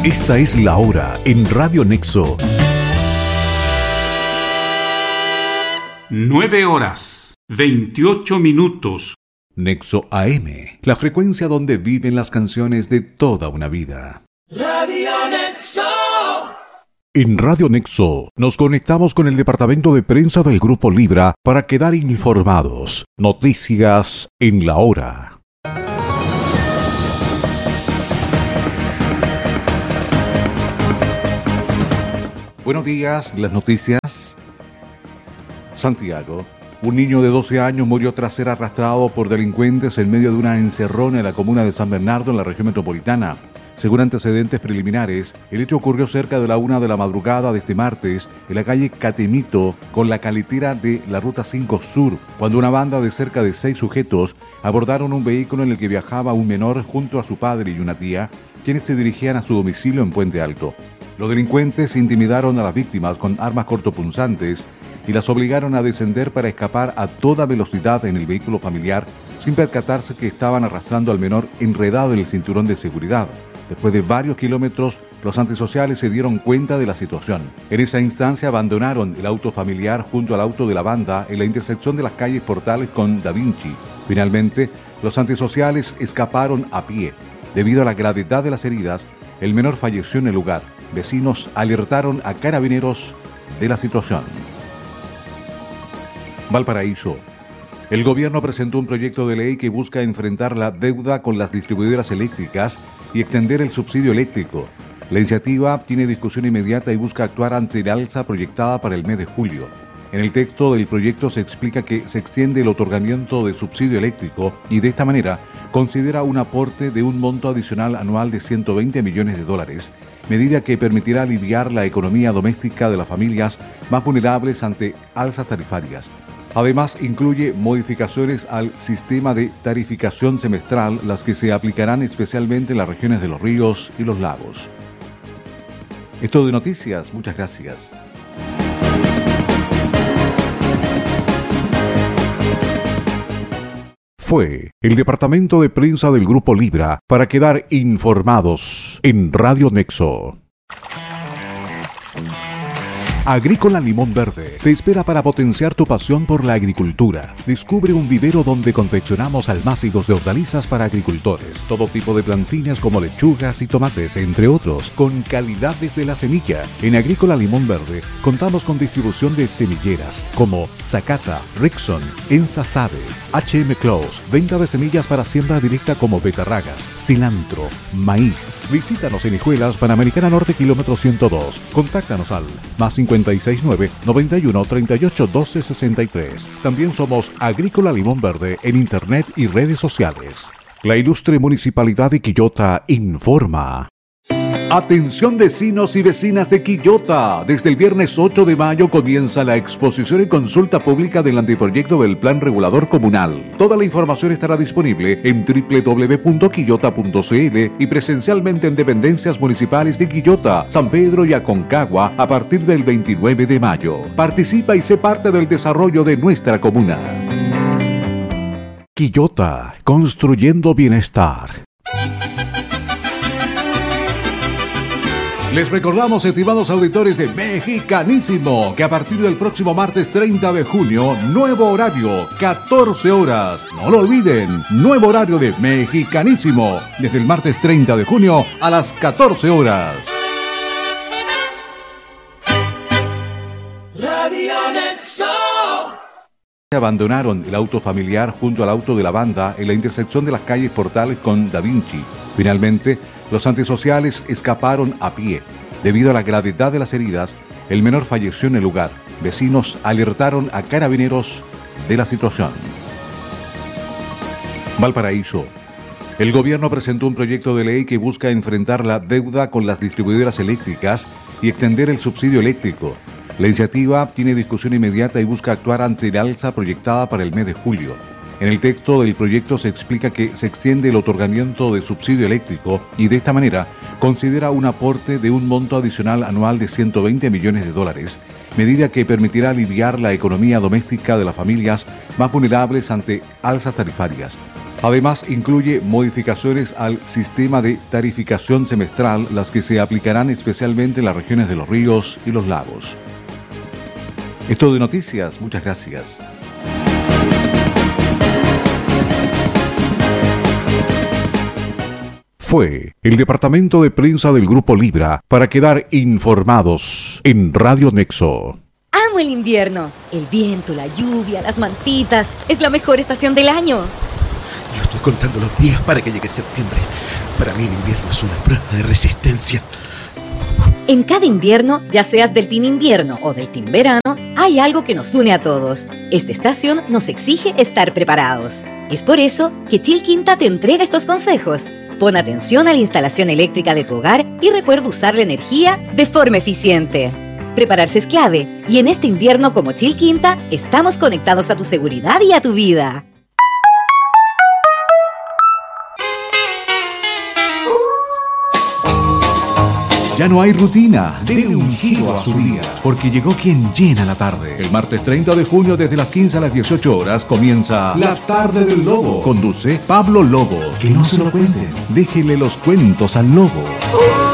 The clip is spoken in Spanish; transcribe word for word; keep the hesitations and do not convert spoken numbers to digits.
Esta es la hora en Radio Nexo. Nueve horas, veintiocho minutos. Nexo A M, la frecuencia donde viven las canciones de toda una vida. Radio Nexo. En Radio Nexo nos conectamos con el departamento de prensa del Grupo Libra para quedar informados. Noticias en la hora. Buenos días, las noticias. Santiago. Un niño de doce años murió tras ser arrastrado por delincuentes en medio de una encerrona en la comuna de San Bernardo, en la región metropolitana. Según antecedentes preliminares, el hecho ocurrió cerca de la una de la madrugada de este martes en la calle Catemito, con la caletera de la Ruta cinco Sur, cuando una banda de cerca de seis sujetos abordaron un vehículo en el que viajaba un menor junto a su padre y una tía, quienes se dirigían a su domicilio en Puente Alto. Los delincuentes intimidaron a las víctimas con armas cortopunzantes y las obligaron a descender para escapar a toda velocidad en el vehículo familiar, sin percatarse que estaban arrastrando al menor enredado en el cinturón de seguridad. Después de varios kilómetros, los antisociales se dieron cuenta de la situación. En esa instancia abandonaron el auto familiar junto al auto de la banda en la intersección de las calles Portales con Da Vinci. Finalmente, los antisociales escaparon a pie. Debido a la gravedad de las heridas, el menor falleció en el lugar. Vecinos alertaron a Carabineros de la situación. Valparaíso. El gobierno presentó un proyecto de ley que busca enfrentar la deuda con las distribuidoras eléctricas y extender el subsidio eléctrico. La iniciativa tiene discusión inmediata y busca actuar ante la alza proyectada para el mes de julio. En el texto del proyecto se explica que se extiende el otorgamiento de subsidio eléctrico y de esta manera considera un aporte de un monto adicional anual de ciento veinte millones de dólares, medida que permitirá aliviar la economía doméstica de las familias más vulnerables ante alzas tarifarias. Además, incluye modificaciones al sistema de tarificación semestral, las que se aplicarán especialmente en las regiones de los ríos y los lagos. Esto de noticias, muchas gracias. Fue el departamento de prensa del Grupo Libra para quedar informados en Radio Nexo. Agrícola Limón Verde te espera para potenciar tu pasión por la agricultura. Descubre un vivero donde confeccionamos almácigos de hortalizas para agricultores, todo tipo de plantines como lechugas y tomates, entre otros, con calidad desde la semilla. En Agrícola Limón Verde contamos con distribución de semilleras como Zacata, Rixon, Ensasade, H M Close, venta de semillas para siembra directa como betarragas, cilantro, maíz. Visítanos en Hijuelas, Panamericana Norte, kilómetro ciento dos. Contáctanos al más cincuenta y seis nueve, noventa y uno, treinta y ocho, doce, sesenta y tres. También somos Agrícola Limón Verde en internet y redes sociales. La ilustre Municipalidad de Quillota informa. Atención vecinos y vecinas de Quillota. Desde el viernes ocho de mayo comienza la exposición y consulta pública del anteproyecto del Plan Regulador Comunal. Toda la información estará disponible en doble u doble u doble u punto quillota punto c l y presencialmente en dependencias municipales de Quillota, San Pedro y Aconcagua a partir del veintinueve de mayo. Participa y sé parte del desarrollo de nuestra comuna. Quillota, construyendo bienestar. Les recordamos, estimados auditores de Mexicanísimo, que a partir del próximo martes treinta de junio, nuevo horario, catorce horas. No lo olviden, nuevo horario de Mexicanísimo, desde el martes treinta de junio a las catorce horas. Radio Nexo. Abandonaron el auto familiar junto al auto de la banda en la intersección de las calles Portales con Da Vinci. Finalmente, los antisociales escaparon a pie. Debido a la gravedad de las heridas, el menor falleció en el lugar. Vecinos alertaron a Carabineros de la situación. Valparaíso. El gobierno presentó un proyecto de ley que busca enfrentar la deuda con las distribuidoras eléctricas y extender el subsidio eléctrico. La iniciativa tiene discusión inmediata y busca actuar ante la alza proyectada para el mes de julio. En el texto del proyecto se explica que se extiende el otorgamiento de subsidio eléctrico y de esta manera considera un aporte de un monto adicional anual de ciento veinte millones de dólares, medida que permitirá aliviar la economía doméstica de las familias más vulnerables ante alzas tarifarias. Además, incluye modificaciones al sistema de tarificación semestral, las que se aplicarán especialmente en las regiones de los ríos y los lagos. Esto de noticias, muchas gracias. Fue el departamento de prensa del Grupo Libra para quedar informados en Radio Nexo. Amo el invierno. El viento, la lluvia, las mantitas. Es la mejor estación del año. Yo estoy contando los días para que llegue septiembre. Para mí el invierno es una prueba de resistencia. En cada invierno, ya seas del Team Invierno o del Team Verano, hay algo que nos une a todos. Esta estación nos exige estar preparados. Es por eso que Chilquinta te entrega estos consejos. Pon atención a la instalación eléctrica de tu hogar y recuerda usar la energía de forma eficiente. Prepararse es clave, y en este invierno como Chilquinta, estamos conectados a tu seguridad y a tu vida. Ya no hay rutina, dele un giro a su día, porque llegó quien llena la tarde. El martes treinta de junio desde las quince a las dieciocho horas comienza La Tarde del Lobo. Conduce Pablo Lobo. Que no se lo cuenten, déjele los cuentos al lobo.